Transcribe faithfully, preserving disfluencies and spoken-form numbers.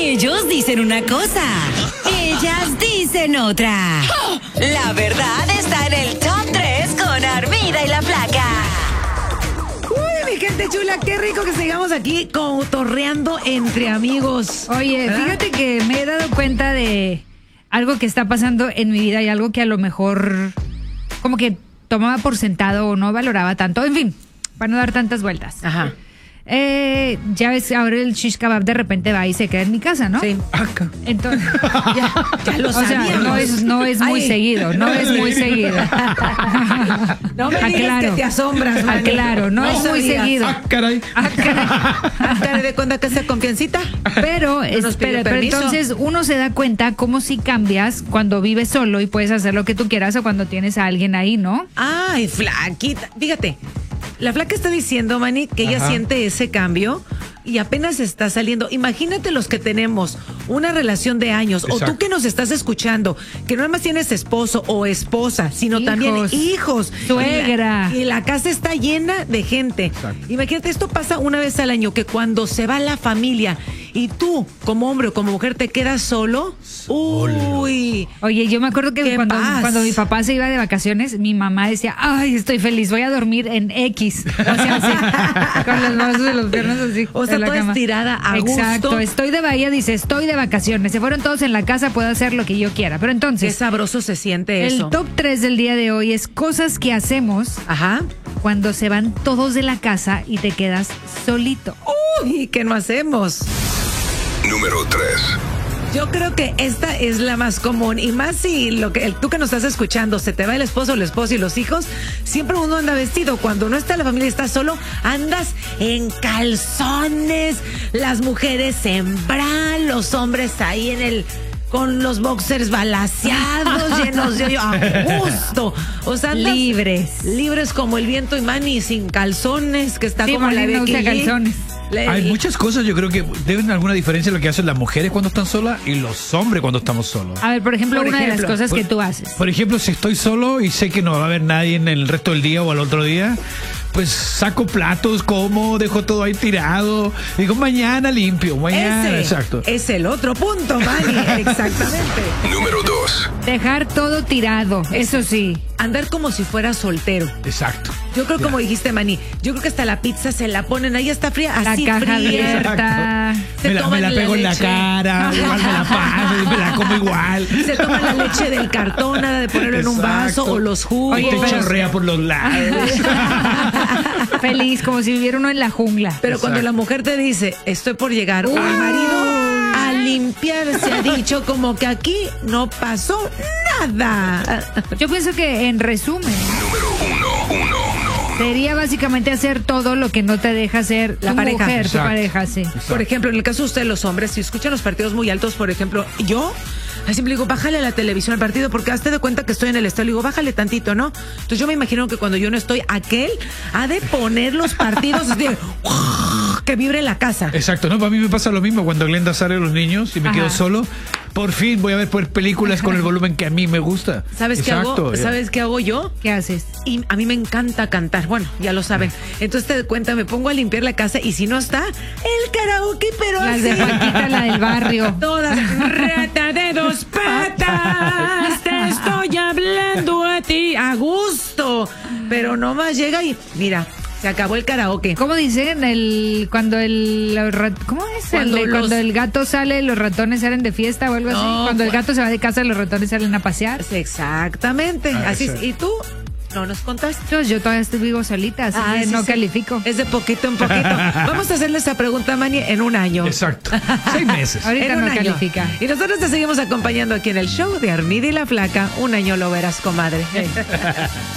Ellos dicen una cosa, ellas dicen otra. La verdad está en el top tres con Armida y la Flaca. Uy, mi gente chula, qué rico que sigamos aquí cotorreando entre amigos. Oye, ¿verdad? fíjate que me he dado cuenta de algo que está pasando en mi vida y algo que a lo mejor como que tomaba por sentado o no valoraba tanto. En fin, para no dar tantas vueltas. Ajá. Eh, ya ves, ahora el shish kebab de repente va y se queda en mi casa, ¿no? Sí. Acá. Entonces, Ya, ya lo o sea, sabíamos. no es, no es muy Ay. seguido, no es muy seguido. No me digas Aclaro. que te asombras, Manny. Aclaro, no, No es muy sabías. seguido. Ah, caray. Ah, caray. Cara de cuenta que sea confiancita. Pero, No nos pide espera, pero permiso. entonces uno se da cuenta cómo si cambias cuando vives solo y puedes hacer lo que tú quieras o cuando tienes a alguien ahí, ¿no? Ay, flaquita. Fíjate, la flaca está diciendo, Manny, que ella Ajá. siente ese cambio y apenas está saliendo. Imagínate los que tenemos una relación de años, o Exacto. tú que nos estás escuchando, que no nada más tienes esposo o esposa, sino Hijos. también hijos. Suegra. Y la, y la casa está llena de gente. Exacto. Imagínate, esto pasa una vez al año, que cuando se va la familia y tú, como hombre o como mujer, te quedas solo. Uy. Oye, yo me acuerdo que ¡Qué cuando, paz! cuando mi papá se iba de vacaciones, mi mamá decía, ay, estoy feliz, voy a dormir en X. O sea, así, con los brazos de los piernas así. O sea, en la toda cama. estirada, a Exacto, gusto. estoy de Bahía, dice, estoy de vacaciones. Se fueron todos en la casa, puedo hacer lo que yo quiera. Pero Qué entonces, sabroso se siente eso. el top tres del día de hoy es cosas que hacemos Ajá. cuando se van todos de la casa y te quedas solito. Uy, ¿qué no hacemos? Número tres. Yo creo que esta es la más común, y más si lo que tú que nos estás escuchando, se te va el esposo, la esposa y los hijos, siempre uno anda vestido. Cuando no está la familia, está solo, andas en calzones, las mujeres en bra, los hombres ahí en el con los boxers balaseados, llenos de hoyo, a gusto. O sea, andas Libres. libres como el viento, y Manny sin calzones, que está Sí, como la Manny no Becky usa G. calzones. Le- Hay muchas cosas, yo creo que deben alguna diferencia lo que hacen las mujeres cuando están solas y los hombres cuando estamos solos. A ver, por ejemplo, Por una de las ejemplo, cosas por- que tú haces. Por ejemplo, si estoy solo y sé que no va a haber nadie en el resto del día o al otro día, pues saco platos, como, dejo todo ahí tirado, digo mañana limpio, mañana, Ese exacto. es el otro punto, Manny. Exactamente. Número dos. Dejar todo tirado, eso sí. Andar como si fuera soltero. Exacto. Yo creo, como dijiste, Manny, yo creo que hasta la pizza se la ponen, ahí está fría, La así caja fría. abierta. Se Me la, me toman la la pego en la leche. cara, igual me la paso, me la como igual. Se toma la leche del cartón, nada de ponerlo en un vaso, Exacto. o los jugos. Y te chorrea por los lados. Feliz, como si viviera uno en la jungla. Pero cuando la mujer te dice, estoy por llegar, o el marido a limpiar, se ha dicho como que aquí no pasó nada. Yo pienso que, en resumen, Número uno. Uno. sería básicamente hacer todo lo que no te deja hacer La tu pareja. mujer, tu Exacto. pareja, sí. Por ejemplo, en el caso de ustedes, los hombres, si escuchan los partidos muy altos, por ejemplo, yo ay, siempre digo, bájale a la televisión al partido, porque hazte de cuenta que estoy en el estadio. Le digo, bájale tantito, ¿no? Entonces yo me imagino que cuando yo no estoy, aquel ha de poner los partidos así de, que vibre la casa. Exacto, ¿no? Para mí me pasa lo mismo cuando Glenda sale a los niños y me Ajá. quedo solo. Por fin voy a ver pues, películas con el volumen que a mí me gusta. ¿Sabes qué hago? Exacto, ya. ¿Sabes qué hago yo? ¿Qué haces? Y a mí me encanta cantar, bueno, ya lo saben. Entonces te das cuenta, me pongo a limpiar la casa y si no está, el karaoke, pero Las así. de Paquita, la del barrio. Todas. Rata de dos patas, te estoy hablando a ti, a gusto. Pero nomás llega y, mira, se acabó el karaoke. ¿Cómo dicen? El, cuando el, los rat- ¿cómo es? Cuando el, de- los- cuando el gato sale, los ratones salen de fiesta o algo No, así. Cuando el pues- gato se va de casa, los ratones salen a pasear. Exactamente. Ah, Así es. exacto. ¿Y tú? No nos contaste. Yo, yo todavía estoy vivo solita, así Ah, que sí, no sí. califico. Es de poquito en poquito. Vamos a hacerle esa pregunta, Manny, en un año. Exacto. Seis meses. Ahorita En un no año. califica. Y nosotros te seguimos acompañando aquí en el show de Armida y la Flaca. Un año lo verás, comadre.